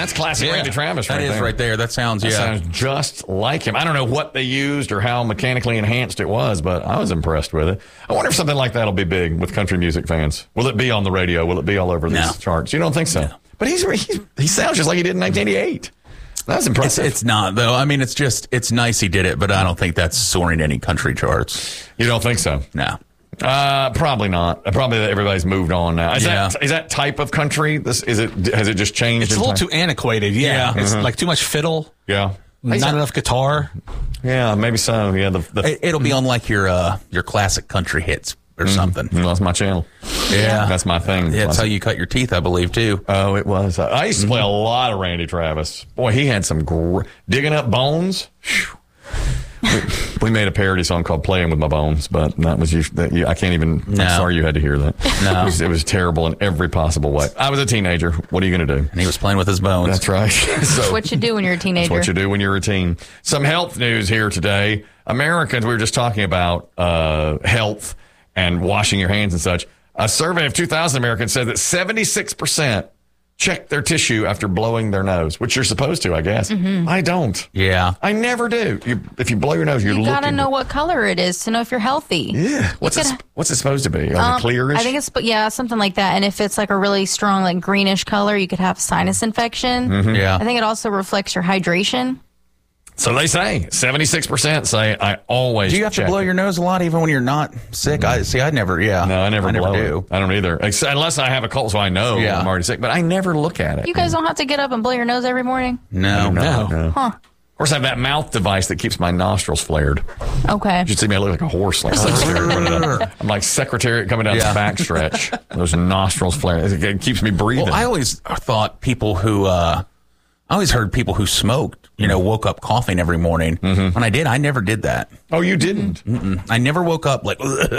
That's classic Randy Travis right there. That is right there. That sounds just like him. I don't know what they used or how mechanically enhanced it was, but I was impressed with it. I wonder if something like that will be big with country music fans. Will it be on the radio? Will it be all over these charts? You don't think so? No. But he sounds just like he did in 1988. That's impressive. It's not, though. I mean, it's nice he did it, but I don't think that's soaring any country charts. You don't think so? No. Probably not. Probably everybody's moved on now. Is that type of country? Has it just changed? It's a little too antiquated. Yeah, it's like too much fiddle. Yeah, not enough guitar. Yeah, maybe so. Yeah, it'll be on like your classic country hits or something. That's my channel. Yeah, that's my thing. Yeah, that's how you cut your teeth, I believe, too. Oh, it was. I used to play a lot of Randy Travis. Boy, he had some digging up bones. We made a parody song called "Playing with My Bones," but that was I can't even. No. I'm sorry you had to hear that. No, it was terrible in every possible way. I was a teenager. What are you going to do? And he was playing with his bones. That's right. That's what you do when you're a teenager. That's what you do when you're a teen. Some health news here today. Americans, we were just talking about health and washing your hands and such. A survey of 2,000 Americans said that 76% check their tissue after blowing their nose, which you're supposed to, I guess. Mm-hmm. I don't. Yeah. I never do. If you blow your nose, you're looking. You got to know what color it is to know if you're healthy. Yeah. What's it supposed to be? Like clearish? I think it's, something like that. And if it's like a really strong, like greenish color, you could have sinus infection. Mm-hmm. Yeah. I think it also reflects your hydration. So they say 76% say I always. Do you have to blow your nose a lot even when you're not sick? I never. Yeah. No, I never do. It. I don't either. Unless I have a cold, so I know I'm already sick. But I never look at it. You guys don't have to get up and blow your nose every morning? No. Huh. Of course, I have that mouth device that keeps my nostrils flared. Okay. You should see me. I look like a horse. I'm like Secretariat coming down the backstretch. Those nostrils flaring. It keeps me breathing. Well, I always thought people who. I always heard people who smoked, woke up coughing every morning. Mm-hmm. When I never did that. Oh, you didn't? I never woke up like.